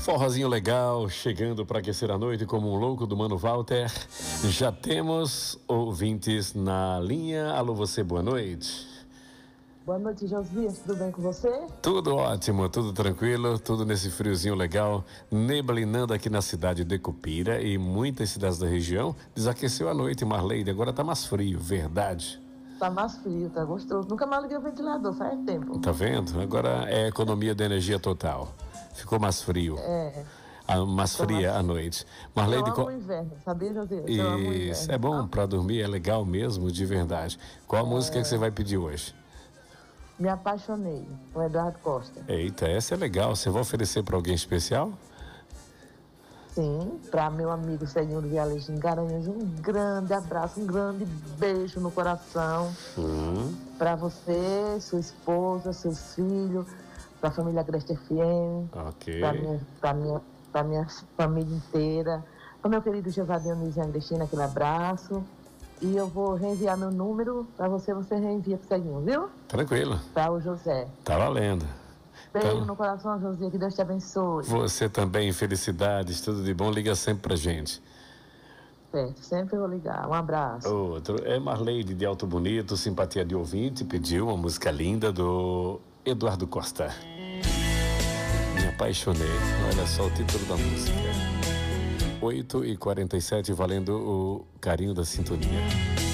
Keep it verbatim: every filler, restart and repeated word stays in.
Forrozinho legal, chegando para aquecer a noite como um louco do Mano Walter. Já temos ouvintes na linha. Alô, você, boa noite. Boa noite, Josias, tudo bem com você? Tudo ótimo, tudo tranquilo, tudo nesse friozinho legal, neblinando aqui na cidade de Cupira e muitas cidades da região. Desaqueceu a noite, Marleide, agora tá mais frio, verdade. Tá mais frio, tá gostoso. Nunca mais liguei o ventilador, faz tempo. Tá vendo? Agora é economia de energia total. Ficou mais frio. É. Ah, mais Ficou fria mais... à noite. Marleide, Eu amo co... o inverno, sabia, Josias? Eu amo o Isso, inverno. é bom pra dormir, é legal mesmo, de verdade. Qual a É... música que você vai pedir hoje? Me Apaixonei, o Eduardo Costa. Eita, essa é legal. Você vai oferecer pra alguém especial? Sim, para meu amigo Celinho do Vialejo em Garanhuns, um grande abraço, um grande beijo no coração. Hum. Para você, sua esposa, seus filhos, para a família Agreste F M, Ok. para minha, pra minha, pra minha família inteira, para meu querido Giovanni Anísio Agrestina, aquele abraço. E eu vou reenviar meu número para você, você reenvia pro Celinho, viu? Tranquilo. Para o José. Tá valendo. Beijo Então, no coração, José, que Deus te abençoe. você também, felicidades, tudo de bom, liga sempre pra gente. Certo, sempre vou ligar. Um abraço. Outro, é Marleide de Alto Bonito, simpatia de ouvinte, pediu uma música linda do Eduardo Costa. Me apaixonei, olha só o título da música. oito e quarenta e sete, valendo o carinho da sintonia.